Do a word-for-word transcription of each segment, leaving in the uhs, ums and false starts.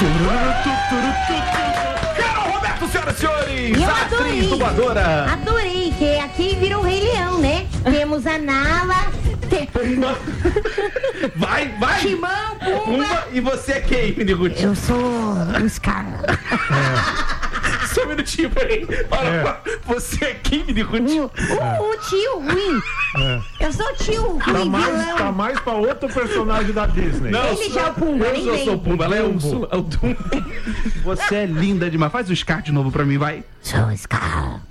Carol Roberto, senhoras e senhores! Eu atriz, adorei. dubladora! Adorei, que aqui virou o Rei Leão, né? Temos a Nala, tem... Vai, vai! Timão, Pumba. Pumba. E você é quem, Mini Ruth? Eu sou o Scar. Só um minutinho, peraí. Olha, É. você é quem, Mini Ruth? O, o, o tio ruim. É. Eu sou o tio Tá ruim, mais, vilão. tá mais pra outro personagem da Disney. Não, Ele já é o Pumba, eu nem sou, vem. sou o Pumba, ela é o, Dumbo. Sul- é o Dumbo. Você é linda demais. Faz o Scar de novo pra mim, vai. Sou o Scar.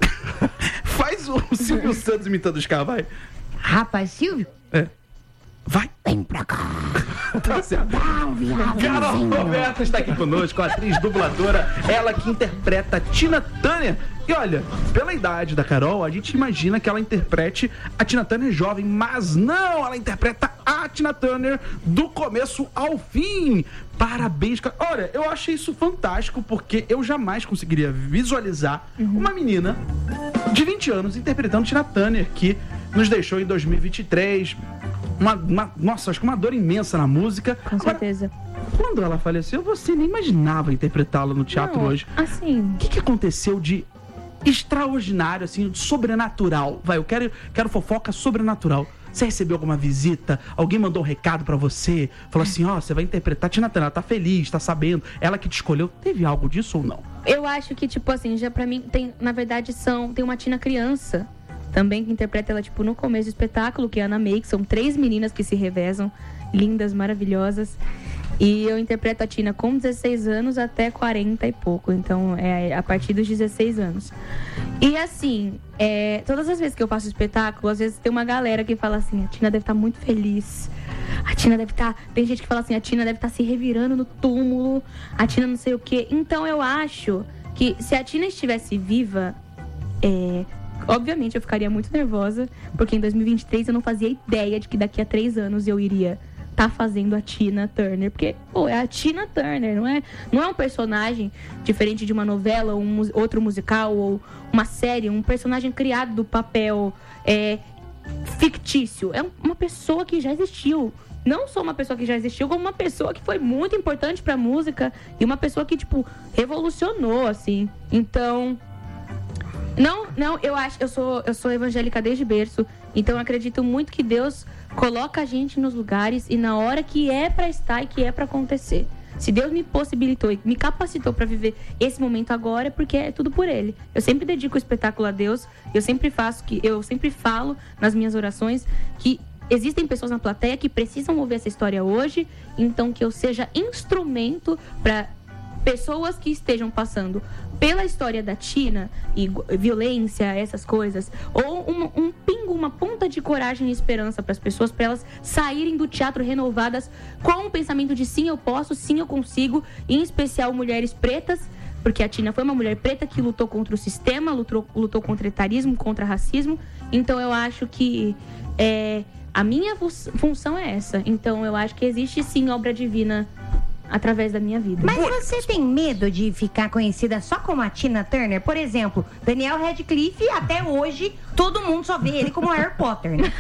Faz o Silvio Santos imitando o Scar, vai. Rapaz, Silvio, É. Vai. vem pra cá. Tá certo. Dá um viado. Carol Roberta está aqui conosco, a atriz dubladora, ela que interpreta Tina Turner. E olha, pela idade da Carol, a gente imagina que ela interprete a Tina Turner jovem, mas não, ela interpreta a Tina Turner do começo ao fim. Parabéns, Carol. Olha, eu achei isso fantástico, porque eu jamais conseguiria visualizar uma menina de vinte anos interpretando Tina Turner, que nos deixou em dois mil e vinte e três. Uma, uma, nossa, acho que uma dor imensa na música. Com certeza. Quando ela faleceu, você nem imaginava interpretá-la no teatro Não, hoje. assim, O que, que aconteceu de extraordinário, assim, de sobrenatural? Vai, eu quero, quero fofoca sobrenatural. Você recebeu alguma visita? Alguém mandou um recado pra você? Falou assim, ó, você vai interpretar Tina Turner, ela tá feliz, tá sabendo. Ela que te escolheu. Teve algo disso ou não? eu acho que, tipo assim, já pra mim, tem, na verdade, são, tem uma Tina criança também que interpreta ela, tipo, no começo do espetáculo, que é a Ana May, que são três meninas que se revezam, lindas, maravilhosas. E eu interpreto a Tina com dezesseis anos até quarenta e pouco, então é a partir dos dezesseis anos. E assim, é, todas as vezes que eu faço espetáculo, às vezes tem uma galera que fala assim, a Tina deve estar muito feliz, a Tina deve estar... Tem gente que fala assim, a Tina deve estar se revirando no túmulo, a Tina não sei o quê. Então eu acho que se a Tina estivesse viva, é... obviamente eu ficaria muito nervosa, porque em dois mil e vinte e três eu não fazia ideia de que daqui a três anos eu iria tá fazendo a Tina Turner, porque, pô, é a Tina Turner, não é, não é um personagem diferente de uma novela, ou um, outro musical, ou uma série, um personagem criado do papel é, fictício. É uma pessoa que já existiu. Não só uma pessoa que já existiu, como uma pessoa que foi muito importante pra música e uma pessoa que, tipo, revolucionou, assim. Então... Não, não, eu acho, eu sou, eu sou evangélica desde berço, então eu acredito muito que Deus coloca a gente nos lugares e na hora que é pra estar e que é pra acontecer. Se Deus me possibilitou e me capacitou pra viver esse momento agora, é porque é tudo por Ele. Eu sempre dedico o espetáculo a Deus, eu sempre faço que, eu sempre falo nas minhas orações que existem pessoas na plateia que precisam ouvir essa história hoje, então que eu seja instrumento pra pessoas que estejam passando pela história da Tina e violência, essas coisas, ou um, um pingo, uma ponta de coragem e esperança para as pessoas, para elas saírem do teatro renovadas com o pensamento de sim, eu posso, sim, eu consigo, em especial mulheres pretas, porque a Tina foi uma mulher preta que lutou contra o sistema, lutou, lutou contra o etarismo, contra o racismo. Então eu acho que é, a minha função é essa. Então eu acho que existe sim obra divina através da minha vida. Mas você tem medo de ficar conhecida só como a Tina Turner? Por exemplo, Daniel Radcliffe, até hoje, todo mundo só vê ele como Harry Potter, né?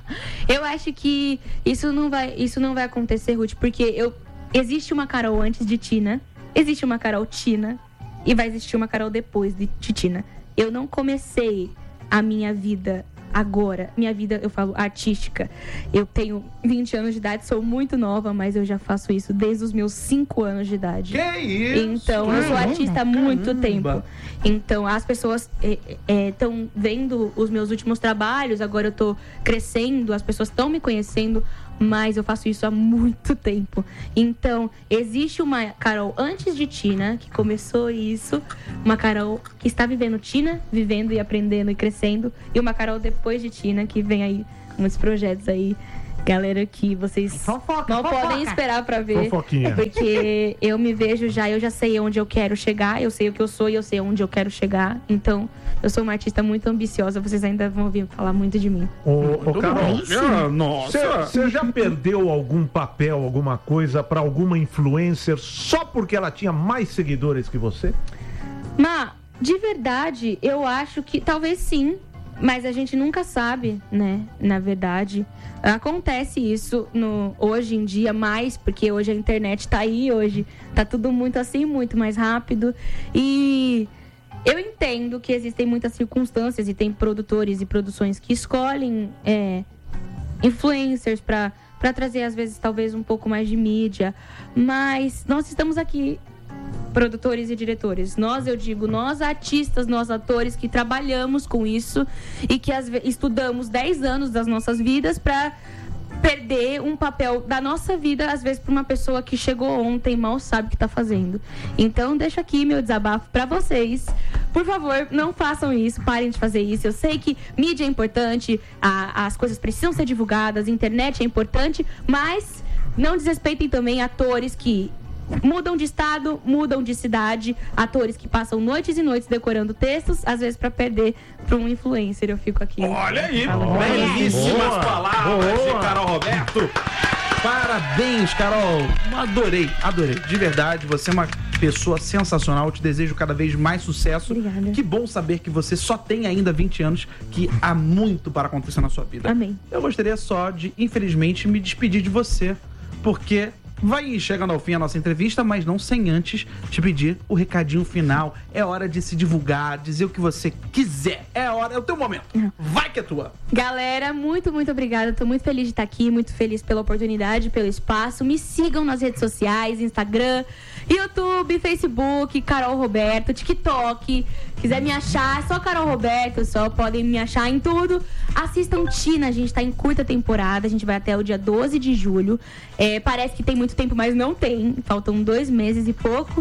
Eu acho que isso não vai, isso não vai acontecer, Ruth, porque eu, existe uma Carol antes de Tina, existe uma Carol Tina e vai existir uma Carol depois de, de Tina. Eu não comecei a minha vida agora, minha vida, eu falo, artística. Eu tenho vinte anos de idade, sou muito nova, mas eu já faço isso desde os meus cinco anos de idade. Que isso? Então, eu sou Caramba, artista há muito caramba. tempo. Então, as pessoas estão é, é, vendo os meus últimos trabalhos, agora eu tô crescendo, as pessoas estão me conhecendo, mas eu faço isso há muito tempo. Então, existe uma Carol antes de Tina, que começou isso, uma Carol que está vivendo Tina, vivendo e aprendendo e crescendo, e uma Carol depois de Tina, que vem aí muitos projetos aí, galera, que vocês Fofoca, não fofoca. podem esperar pra ver. Fofoquinha. Porque eu me vejo já, eu já sei onde eu quero chegar, eu sei o que eu sou e eu sei onde eu quero chegar. Então, eu sou uma artista muito ambiciosa, vocês ainda vão ouvir falar muito de mim. Ô, ô, Carol, bem, sim. Ah, nossa. você já perdeu algum papel, alguma coisa pra alguma influencer só porque ela tinha mais seguidores que você? Mas, de verdade, eu acho que talvez sim. mas a gente nunca sabe, né? Na verdade, acontece isso no, hoje em dia mais, porque hoje a internet tá aí, hoje tá tudo muito assim, muito mais rápido. E eu entendo que existem muitas circunstâncias e tem produtores e produções que escolhem é, influencers para para trazer, às vezes, talvez um pouco mais de mídia. Mas nós estamos aqui, produtores e diretores. Nós, eu digo, nós artistas, nós atores que trabalhamos com isso e que às vezes, estudamos dez anos das nossas vidas para perder um papel da nossa vida, às vezes, para uma pessoa que chegou ontem e mal sabe o que está fazendo. Então, deixo aqui meu desabafo para vocês. Por favor, não façam isso, parem de fazer isso. Eu sei que mídia é importante, a, as coisas precisam ser divulgadas, a internet é importante, mas não desrespeitem também atores que mudam de estado, mudam de cidade, atores que passam noites e noites decorando textos, às vezes para perder para um influencer. Eu fico aqui. Olha aí, falando. belíssimas Boa. palavras Boa. de Carol Roberto. Parabéns, Carol. Adorei, adorei. De verdade, você é uma pessoa sensacional. Eu te desejo cada vez mais sucesso. Obrigada. Que bom saber que você só tem ainda vinte anos, que há muito para acontecer na sua vida. Amém. Eu gostaria só de, infelizmente, me despedir de você, porque vai chegando ao fim a nossa entrevista, mas não sem antes te pedir o recadinho final. É hora de se divulgar, dizer o que você quiser. É a hora, é o teu momento. Vai que é tua. Galera, muito, muito obrigada. Tô muito feliz de estar aqui, muito feliz pela oportunidade, pelo espaço. Me sigam nas redes sociais, Instagram, YouTube, Facebook, Carol Roberto, TikTok. Quiser me achar, é só Carol Roberto, só podem me achar em tudo. Assistam Tina, a gente tá em curta temporada, a gente vai até o dia doze de julho. É, parece que tem muito tempo, mas não tem. Faltam dois meses e pouco.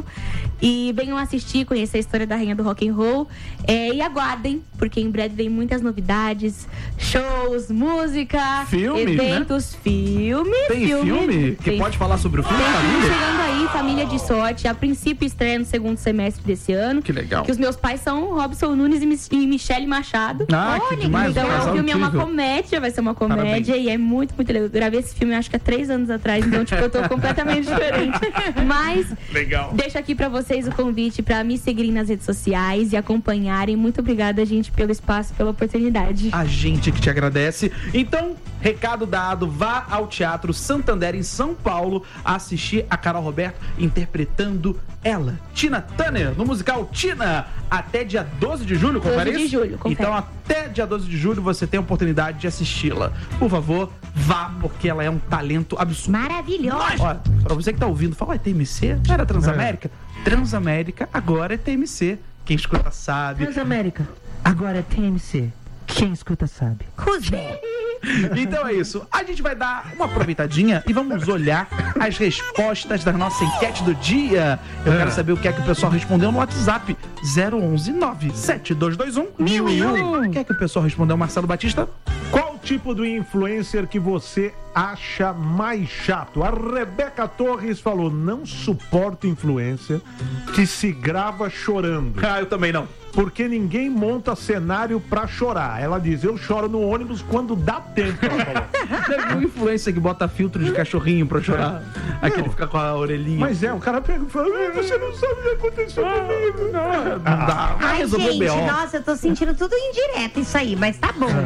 E venham assistir, conhecer a história da rainha do rock and roll. É, e aguardem, porque em breve vem muitas novidades, shows, música, Filme, eventos, né? filme. Tem filme, que Tem pode falar sobre o filme, Tem filme família? chegando aí, Família de Sorte. A princípio estreia no segundo semestre desse ano. Que legal. Que os meus pais são Robson Nunes e Mich- e Michele Machado. Ah, que demais, Então um o casal filme é uma incrível. comédia, vai ser uma comédia. Parabéns. E é muito, muito legal. Eu gravei esse filme acho que há três anos atrás, então tipo, eu tô completamente diferente. Mas Legal. deixo aqui pra vocês o convite pra me seguirem nas redes sociais e acompanharem. Muito obrigada, gente, pelo espaço, pela oportunidade. A gente que te agradece. Então, recado dado, vá ao Teatro Santander em São Paulo assistir a Carol Roberto interpretando ela, Tina Turner, no musical Tina, até dia doze de julho, confere doze de isso? julho, confere. Então, até dia doze de julho você tem a oportunidade de assisti-la. Por favor, vá, porque ela é um talento absurdo. Maravilhosa. Olha, pra você que tá ouvindo, fala, é T M C? Não era Transamérica? Transamérica agora é T M C. Quem escuta sabe. Transamérica, agora é T M C. Quem escuta sabe. Cusé. Então é isso. A gente vai dar uma aproveitadinha e vamos olhar as respostas da nossa enquete do dia. Eu quero saber o que é que o pessoal respondeu no WhatsApp. zero onze nove sete dois dois um mil e um. O que é que o pessoal respondeu, Marcelo Batista? Qual tipo do influencer que você acha mais chato? A Rebeca Torres falou: não suporto influencer que se grava chorando, Ah, eu também não. porque ninguém monta cenário pra chorar. Ela diz: eu choro no ônibus quando dá tempo. Ela falou. Teve um influencer que bota filtro de cachorrinho pra chorar. Aquele fica com a orelhinha. Mas é, o cara pega e fala: "Ei, você não sabe o que aconteceu comigo." Não dá. Vai Ai, resolver o gente, B O. nossa, eu tô sentindo tudo indireto isso aí, mas tá bom.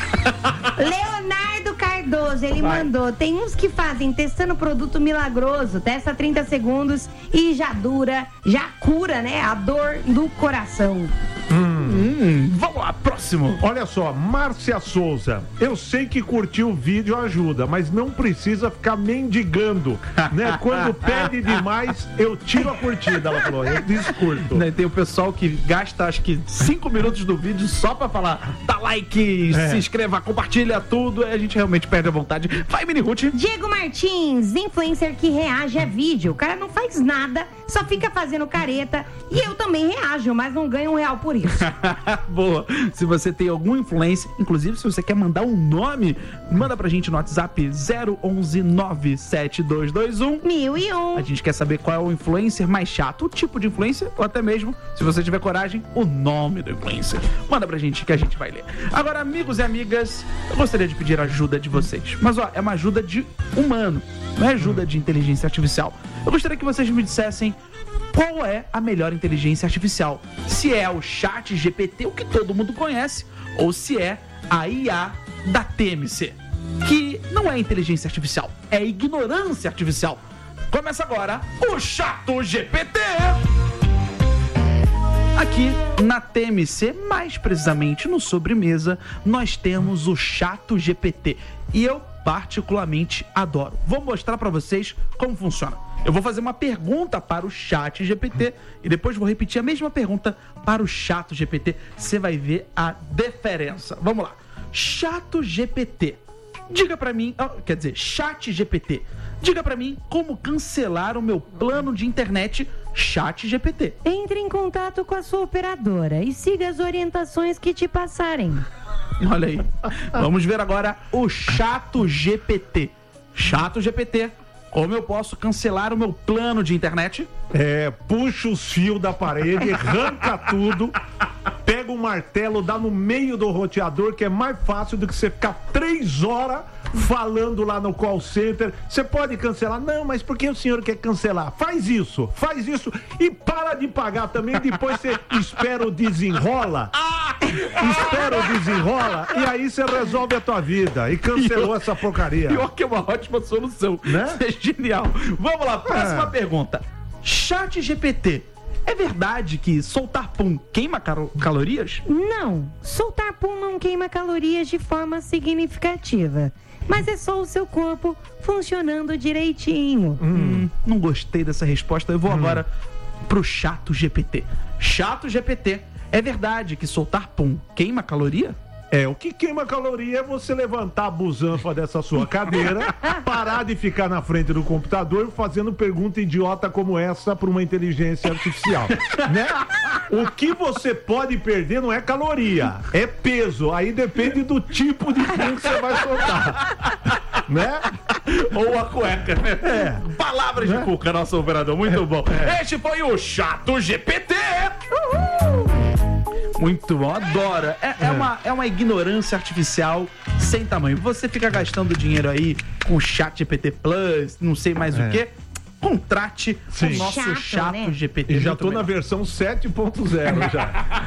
Leonardo Cardoso, ele Vai. mandou. Tem uns que fazem testando produto milagroso, testa trinta segundos e já dura, já cura, né? A dor do coração. Hum, vamos lá, próximo. Olha só, Márcia Souza. Eu sei que curtir o vídeo ajuda, mas não precisa ficar mendigando, né? Quando pede demais, eu tiro a curtida, ela falou. Eu descurto. Né, tem o pessoal que gasta acho que cinco minutos do vídeo só pra falar dá like, É. se inscreva, compartilha tudo, aí a gente realmente perde a vontade. Vai, Mini Ruth. Diego Martins, influencer que reage a vídeo. O cara não faz nada, só fica fazendo careta. E eu também reajo, mas não ganho um real por isso. Boa. Se você tem alguma influência, inclusive se você quer mandar um nome, manda pra gente no WhatsApp zero onze nove sete dois dois um. Mil e um. A gente quer saber qual é o influencer mais chato, o tipo de influencer, ou até mesmo, se você tiver coragem, o nome do influencer. Manda pra gente que a gente vai ler. Agora, amigos e amigas, eu gostaria de pedir a ajuda de vocês. Mas, ó, é uma ajuda de humano, não é ajuda de inteligência artificial. Eu gostaria que vocês me dissessem qual é a melhor inteligência artificial. Se é o Chat G P T, o que todo mundo conhece, ou se é a I A da T M C, que não é inteligência artificial, é ignorância artificial. Começa agora o Chato G P T. Aqui na T M C, mais precisamente no Sobremesa, nós temos o Chato G P T. E eu particularmente adoro. Vou mostrar para vocês como funciona. Eu vou fazer uma pergunta para o Chat G P T e depois vou repetir a mesma pergunta para o Chato G P T. Você vai ver a diferença. Vamos lá. Chato G P T. Diga para mim, quer dizer, Chat G P T. Diga pra mim como cancelar o meu plano de internet Chat G P T. Entre em contato com a sua operadora e siga as orientações que te passarem. Olha aí. Vamos ver agora o Chato G P T. Chato G P T, como eu posso cancelar o meu plano de internet? É, puxa os fios da parede, arranca tudo, pega o martelo, dá no meio do roteador, que é mais fácil do que você ficar três horas falando lá no call center. Você pode cancelar? Não, mas por que o senhor quer cancelar? Faz isso, faz isso e para de pagar também. Depois você espera o desenrola, espera o desenrola e aí você resolve a tua vida e cancelou essa porcaria. Pior que é uma ótima solução, né? Isso é genial. Vamos lá, próxima é. pergunta. Chat G P T. É verdade que soltar pum queima cal- calorias? Não, soltar pum não queima calorias de forma significativa. Mas é só o seu corpo funcionando direitinho. Hum, não gostei dessa resposta. Eu vou hum. agora pro Chato G P T. Chato G P T, é verdade que soltar pum queima caloria? É, o que queima caloria é você levantar a busanfa dessa sua cadeira, parar de ficar na frente do computador fazendo pergunta idiota como essa para uma inteligência artificial, né? O que você pode perder não é caloria, é peso. Aí depende do tipo de pum que você vai soltar, né? Ou a cueca, né? É. Palavras né? de cuca, nosso operador. Muito é. bom. É. Este foi o Chato G P T. Uhul. Muito bom, adoro. É, é. É, uma, é uma ignorância artificial sem tamanho. Você fica gastando dinheiro aí com o Chat G P T Plus, não sei mais é. o quê. Contrate Sim. o nosso Chato, Chato né? G P T. E já tô melhor. na versão sete ponto zero já.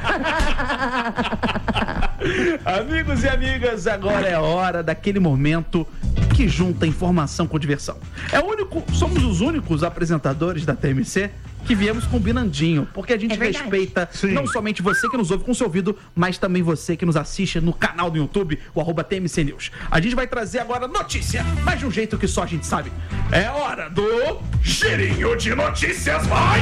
Amigos e amigas, agora é a hora daquele momento que junta informação com diversão. É o único, somos os únicos apresentadores da T M C que viemos combinandinho, porque a gente é respeita Sim. não somente você que nos ouve com o seu ouvido, mas também você que nos assiste no canal do YouTube, o arroba T M C News. A gente vai trazer agora notícia, mas de um jeito que só a gente sabe. É hora do Girinho de Notícias, vai!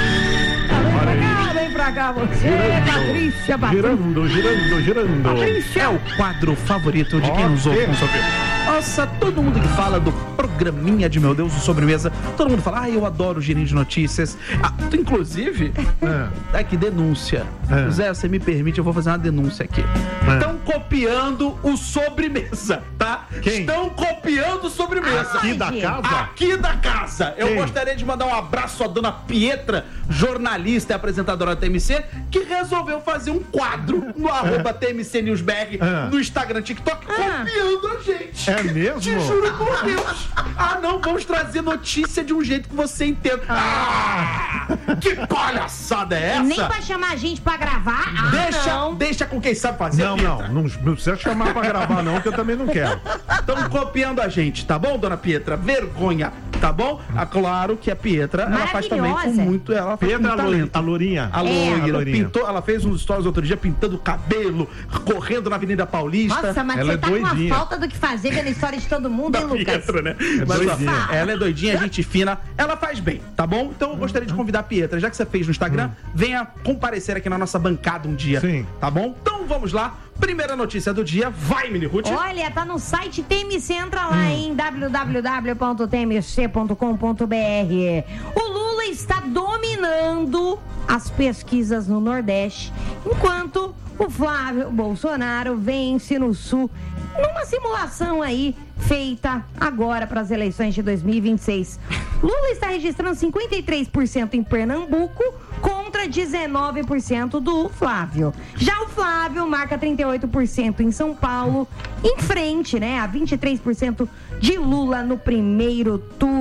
Vem pra cá, você, Patrícia Batista. Girando, girando, girando. Patrícia. É o quadro favorito de quem nos ouve com o seu ouvido. Nossa, todo mundo que fala do programinha de Meu Deus, do Sobremesa, todo mundo fala, ah, eu adoro o Girinho de Notícias. Ah, tu, inclusive, é. aqui, denúncia. É. Zé, você me permite, eu vou fazer uma denúncia aqui. Estão é. copiando o Sobremesa, tá? Quem? Estão copiando o Sobremesa. Aqui da casa? Aqui da casa. Eu Quem? gostaria de mandar um abraço à dona Pietra, jornalista e apresentadora da T M C, que resolveu fazer um quadro no arroba é. T M C News B R, é. no Instagram, TikTok, ah. copiando a gente. É mesmo? Te juro por Deus. Ah, não, vamos trazer notícia de um jeito que você entenda. Ah, que palhaçada é essa? Nem pra chamar a gente pra gravar. Ah, deixa, não. deixa com quem sabe fazer. Não, não, não, não precisa chamar pra gravar não, que eu também não quero. Estão copiando a gente, tá bom, dona Pietra? Vergonha, tá bom? Ah, claro que a Pietra, ela faz também com muito... Ela faz Pietra, com a, Lourinha, a Lourinha. A Lourinha. É. Ela, pintou, ela fez uns stories outro dia pintando o cabelo, correndo na Avenida Paulista. Nossa, mas ela você é tá doidinha. com uma falta do que fazer vendo a história de todo mundo, hein, Lucas? Pietra, né? É Mas, doidinha. ó, ela é doidinha, gente fina, ela faz bem, tá bom? Então eu gostaria de convidar a Pietra, já que você fez no Instagram, hum. venha comparecer aqui na nossa bancada um dia. Sim. Tá bom? Então vamos lá. Primeira notícia do dia, vai, Mini Ruth. Olha, tá no site T M C, entra lá hum. em w w w ponto t m c ponto com ponto b r. O Lula está dominando as pesquisas no Nordeste, enquanto o Flávio Bolsonaro vence no Sul, numa simulação aí feita agora para as eleições de dois mil e vinte e seis. Lula está registrando cinquenta e três por cento em Pernambuco contra dezenove por cento do Flávio. Já o Flávio marca trinta e oito por cento em São Paulo, em frente, né, a vinte e três por cento de Lula no primeiro turno.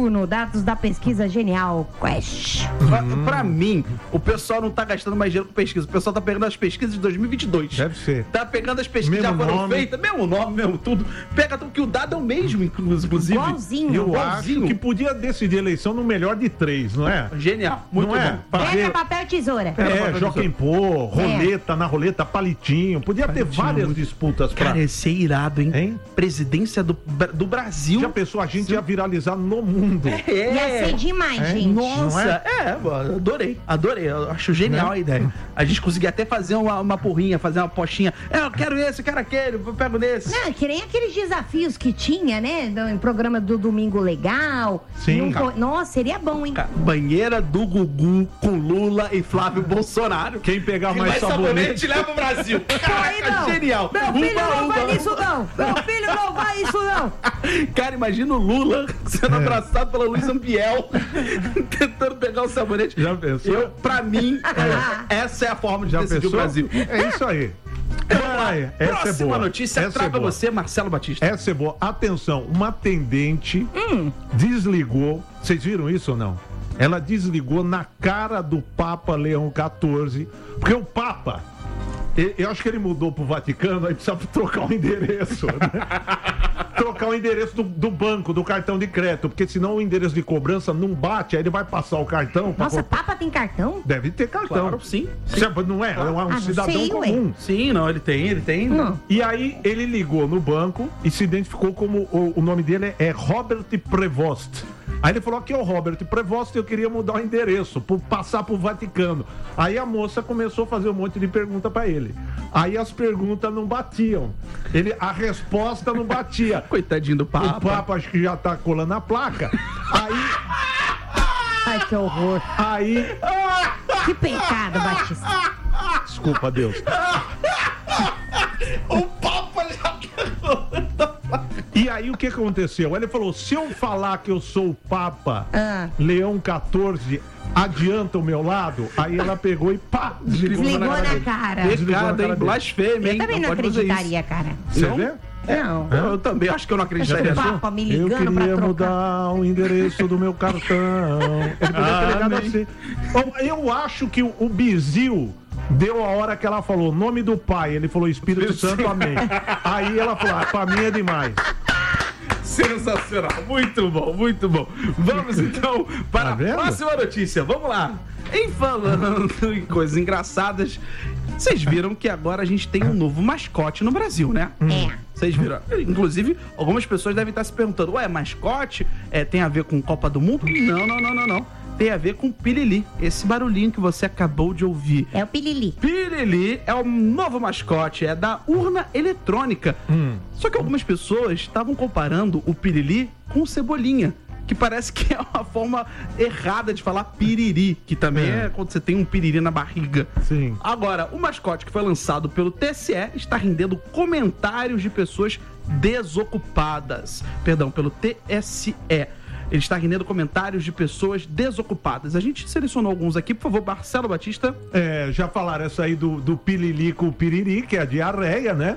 turno, dados da pesquisa Genial Quest. Pra, pra mim, o pessoal não tá gastando mais dinheiro com pesquisa. O pessoal tá pegando as pesquisas de dois mil e vinte e dois. Deve ser. Tá pegando as pesquisas que já Mesmo foram nome. feitas, mesmo nome, mesmo tudo. Pega tudo, que o dado é o mesmo, inclusive. Igualzinho. Eu Igualzinho. acho que podia decidir eleição no melhor de três, não é? Genial, muito não é? bom. Pra Pega ver- papel e tesoura. É, Joaquim Pô, roleta na roleta, palitinho. Podia ter várias disputas pra. Cara, esse é irado, hein? Hein? Presidência do, do Brasil. Já pensou, a gente ia viralizar no mundo. É. Ia ser demais, É, gente. Nossa, Não é? é, mano, adorei, adorei. Eu acho genial a ideia. A gente conseguia até fazer uma, uma porrinha, fazer uma postinha. É, eu quero esse, eu quero aquele, eu pego nesse. Não, que nem aqueles desafios que tinha, né? No em programa do Domingo Legal. Sim. Num co- Nossa, seria bom, hein? Cara, banheira do Gugu com Lula e Flávio Bolsonaro. Quem pegar E mais sabonete. leva o Brasil. Aí Caraca, não. genial. Meu filho Uba, não uba. vai nisso, não. Meu filho não vai isso, não. Cara, imagina o Lula sendo É. abraçado pela Luísa Ambiel, tentando pegar o sabonete. Já pensou? Eu, pra mim, é, essa é a forma de Já decidir pensou? o Brasil. É isso aí. Vamos lá, essa é Próxima boa. notícia, Essa é traga boa. você, Marcelo Batista. Essa é boa. Atenção, uma atendente Hum. desligou. Vocês viram isso ou não? Ela desligou na cara do Papa Leão quatorze, porque o Papa, e- eu acho que ele mudou pro Vaticano, aí precisa trocar o endereço. Né? Trocar o endereço do, do banco, do cartão de crédito, porque senão o endereço de cobrança não bate, aí ele vai passar o cartão. pra Nossa, co- Papa tem cartão? Deve ter cartão. Claro, sim. Sabe, não é? É um Ah, não cidadão sei, ué. comum. Sim, não, ele tem, ele tem. Não. E aí ele ligou no banco e se identificou como o, o nome dele é Robert Prevost. Aí ele falou: aqui é o Robert Prevost, eu queria mudar o endereço, por passar pro Vaticano. Aí a moça começou a fazer um monte de pergunta pra ele. Aí as perguntas não batiam. Ele, a resposta não batia. Coitadinho do Papa. O Papa acho que já tá colando a placa. Aí, Ai, que horror. aí, Que pecado, Batista. desculpa, Deus. O Papa já E aí o que aconteceu? Ele falou: se eu falar que eu sou o Papa Ah. Leão quatorze, adianta o meu lado? Aí ela pegou e pá, desligou, Desligou na cara na dele. cara. Desligou na Pecado, cara hein? dele. Blasfêmia, Eu hein? também não, pode fazer acreditaria, cara. Você Não? vê? Não. isso. Eu também acho que eu não O acreditaria. não. Papa me Eu ligando pra queria trocar. mudar o endereço do meu cartão. Ele podia ter ligado Amém. assim. Bom, eu acho que o, o Bizil deu a hora que ela falou nome do pai. Ele falou Espírito Santo, amém. Aí ela falou: ah, pra mim é demais. Sensacional, muito bom, muito bom. Vamos então para Tá a vendo? próxima notícia. Vamos lá. Em falando em coisas engraçadas, vocês viram que agora a gente tem um novo mascote no Brasil, né? É. Vocês viram? Inclusive, algumas pessoas devem estar se perguntando: ué, mascote é, tem a ver com Copa do Mundo? Não, não, não, não, não. Tem a ver com Pirili, esse barulhinho que você acabou de ouvir. É o Pilili. Pirili é o novo mascote, é da urna eletrônica. Hum. Só que algumas pessoas estavam comparando o Pirili com o Cebolinha, que parece que é uma forma errada de falar piriri, que também é, É. quando você tem um piriri na barriga. Sim. Agora, o mascote que foi lançado pelo T S E está rendendo comentários de pessoas desocupadas. Perdão, pelo T S E. Ele está rendendo comentários de pessoas desocupadas. A gente selecionou alguns aqui, por favor, Marcelo Batista. É, já falaram essa aí do, do pilili com o piriri, que é a diarreia, né?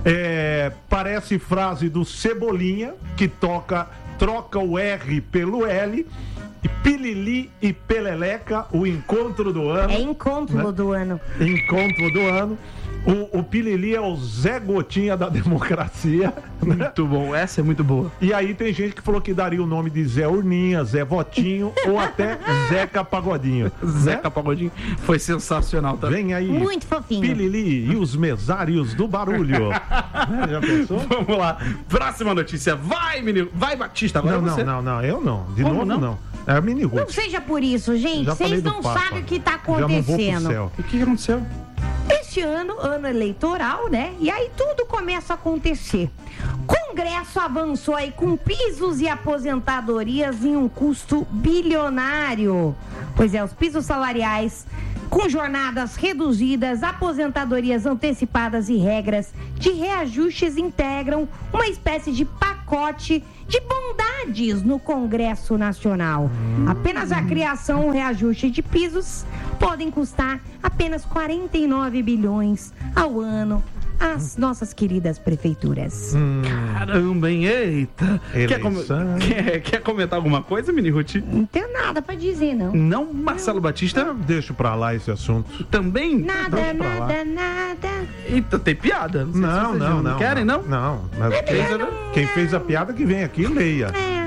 É, parece frase do Cebolinha, que toca, troca o R pelo L. E Pilili e Peleleca, o encontro do ano. É encontro Né? do ano. Encontro do ano. O, o Pilili é o Zé Gotinha da democracia. Né? Muito bom, essa é muito boa. E aí tem gente que falou que daria o nome de Zé Urninha, Zé Votinho ou até Zeca Pagodinho. Zeca Pagodinho foi sensacional também. Vem aí. Muito fofinho. Pilili e os mesários do barulho. Né, já pensou? Vamos lá. Próxima notícia. Vai, menino. Vai, Batista. Agora Não, você. não, não, não, eu não. De Como novo, não? não. É a mini Não Ruth. seja por isso, gente. Já falei Vocês do não Papa. sabem o que tá Já não vou pro acontecendo. céu. O que que aconteceu? Este ano, ano eleitoral, né? E aí tudo começa a acontecer. Congresso avançou aí com pisos e aposentadorias em um custo bilionário. Pois é, os pisos salariais com jornadas reduzidas, aposentadorias antecipadas e regras de reajustes integram uma espécie de pacote de bondades no Congresso Nacional. Apenas a criação ou reajuste de pisos podem custar apenas quarenta e nove bilhões ao ano as nossas queridas prefeituras. Hum, Caramba, hein? Eita. Quer, com... Eleição. quer, quer comentar alguma coisa, Mini Ruth? Não tenho nada pra dizer, não. Não, Marcelo Batista? deixa pra lá esse assunto. Também? Nada, Deixa pra lá. nada, nada. Eita, tem piada? sei se Não, vocês não, não. Querem, não? Não, mas quem, quem fez a piada que vem aqui, leia. É.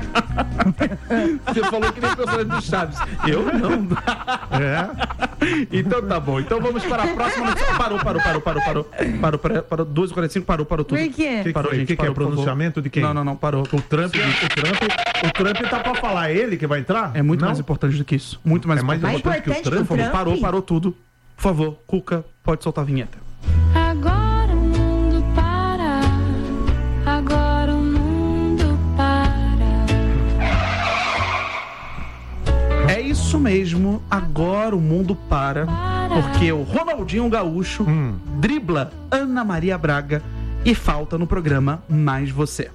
Você falou que nem personagem do Chaves. Eu não. É. Então tá bom. Então vamos para a próxima notícia. Parou, parou, parou, parou, parou. Parou, parou, parou. doze e quarenta e cinco, parou, parou tudo. Por quê? O que, Parou, que, foi? gente, que, que parou, é por favor. pronunciamento de quem? Não, não, não, parou. O Trump, o Trump, o Trump tá pra falar, ele que vai entrar? É muito Não? mais importante do que isso. Muito mais É mais importante. Mais importante que o importante que o Trump? Trump? Parou, parou tudo. Por favor, Cuca, pode soltar a vinheta. Agora o mundo para, agora o mundo para. É isso mesmo, agora o mundo para, porque o Ronaldinho Gaúcho Hum. dribla Ana Maria Braga e falta no programa Mais Você.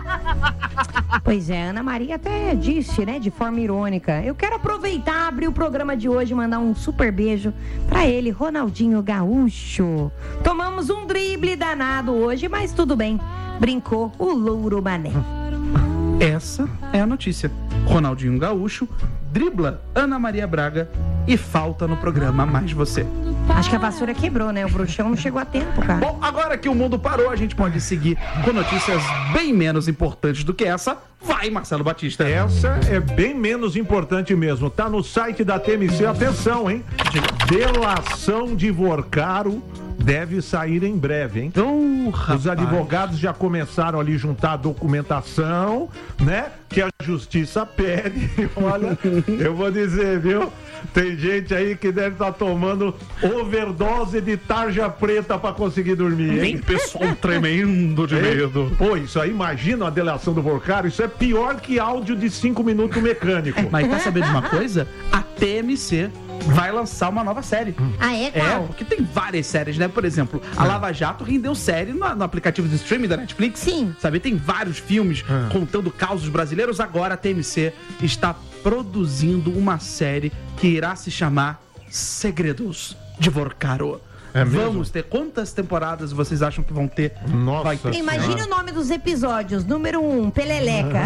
Pois é, Ana Maria até disse, né, de forma irônica. Eu quero aproveitar, abrir o programa de hoje e mandar um super beijo pra ele, Ronaldinho Gaúcho. Tomamos um drible danado hoje, mas tudo bem. Brincou o Louro Mané. Essa é a notícia. Ronaldinho Gaúcho dribla Ana Maria Braga e falta no programa Mais Você. Acho que a vassoura quebrou, né? O bruxão não chegou a tempo, cara. Bom, agora que o mundo parou, a gente pode seguir com notícias bem menos importantes do que essa. Vai, Marcelo Batista. Essa é bem menos importante mesmo. Tá no site da T M C. Atenção, hein? Delação de Vorcaro deve sair em breve, hein? Oh, rapaz. Os advogados já começaram ali juntar a documentação, né? Que a justiça pede. Olha, eu vou dizer, viu? Tem gente aí que deve estar tomando overdose de tarja preta pra conseguir dormir, hein? Tem pessoal tremendo de medo. Pô, isso aí, imagina a delação do Vorcaro, isso é pior que áudio de cinco minutos mecânico. Mas quer saber de uma coisa? A T M C vai lançar uma nova série. Ah, é, É, qual? porque tem várias séries, né? Por exemplo, a Lava Jato rendeu série no, no aplicativo de streaming da Netflix. Sim. Sabe, tem vários filmes Ah. contando causos brasileiros. Agora a T M C está produzindo uma série que irá se chamar Segredos de Vorcaro. É mesmo? Vamos ter quantas temporadas vocês acham que vão ter? Nossa Vai ter. Imagine o nome dos episódios. Número um, Peleleca.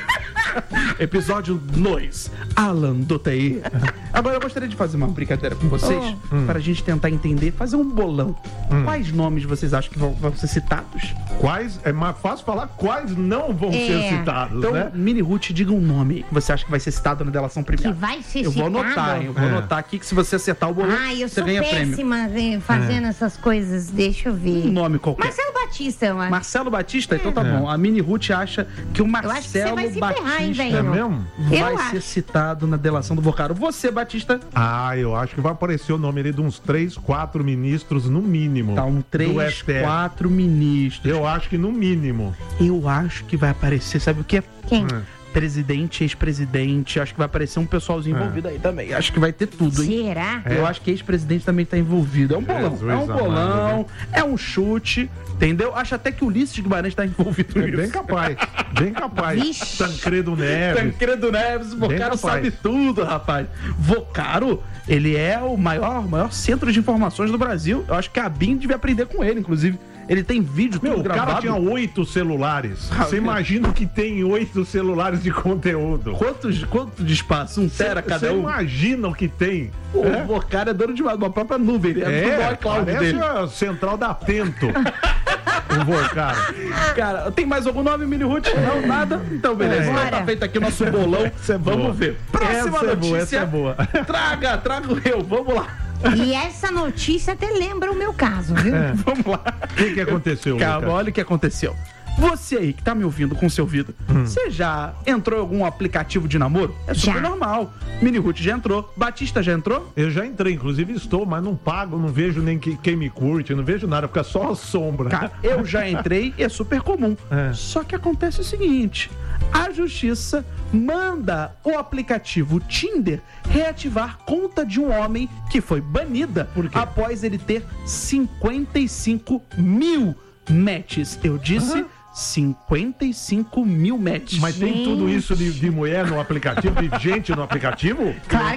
Episódio dois, Alan do T I. Agora eu gostaria de fazer uma brincadeira com vocês, para a gente tentar entender, fazer um bolão. Quais nomes vocês acham que vão, vão ser citados? Quais, é mais fácil falar quais não vão É. ser citados, Então, né? Mini Ruth, diga um nome que você acha que vai ser citado na delação Que premiada. vai ser Eu vou citado? anotar, hein? Eu vou É. anotar aqui que se você acertar o bolão, Ai, eu você sou ganha prêmio. péssima eh, fazendo essas coisas. Deixa eu ver. Um nome qualquer. Marcelo Batista, eu acho. Marcelo Batista? Então tá É. bom. A Mini Ruth acha que o Eu acho que você Marcelo vai se ferrar, hein, Batista É velho? mesmo? vai Eu ser acho. citado na delação do Vorcaro. Você, Batista, Ah, eu acho que vai aparecer o nome ali de uns três, quatro ministros no mínimo. tá um do três, S T F. quatro ministros. Eu acho que no mínimo. Eu acho que vai aparecer, sabe o que? Quem? Hum. Presidente, ex-presidente. Acho que vai aparecer um pessoalzinho É. envolvido aí também. Acho que vai ter tudo, hein? Será? Eu acho que ex-presidente também tá envolvido. É um bolão. Jesus É um bolão. amado, É um chute. Entendeu? Acho até que o Ulisses Guimarães tá envolvido É nisso. bem capaz. Bem capaz. Vixe. Tancredo Neves. Tancredo Neves, o Bem Vocaro capaz. sabe tudo, rapaz. Vocaro, ele é o maior, maior centro de informações do Brasil. Eu acho que a BIM devia aprender com ele, inclusive. Ele tem vídeo tudo Meu, o cara gravado. tinha oito celulares. Ah, Você meu. imagina que tem oito celulares de conteúdo. Quantos, quanto de espaço? Um tera cada Você um? imagina o que tem. O É? Vocaro é dono de uma, uma própria nuvem. Ele é, do É, iCloud parece dele. a central da Atento. o Vocaro. Cara, tem mais algum nome, Mini Ruth? Não, nada? Então, beleza. É. Então tá feito aqui o nosso bolão. Essa é boa. Vamos ver. Próxima Essa é notícia. boa, essa é boa. Traga, trago eu. Vamos lá. E essa notícia até lembra o meu caso, viu? É. Vamos lá. O que, que aconteceu, Calma, Lucas? olha o que aconteceu. Você aí que tá me ouvindo com seu ouvido, você já entrou em algum aplicativo de namoro? É super Já. normal. Mini Ruth já entrou. Batista já entrou? Eu já entrei, inclusive estou, mas não pago, não vejo nem que- quem me curte, não vejo nada, fica só a sombra. Cara, eu já entrei e é super comum. É. Só que acontece o seguinte: a justiça manda o aplicativo Tinder reativar conta de um homem que foi banida Por quê? após ele ter cinquenta e cinco mil matches. Eu disse cinquenta e cinco mil matches. Mas tem tudo isso de, de mulher no aplicativo, de gente no aplicativo? Claro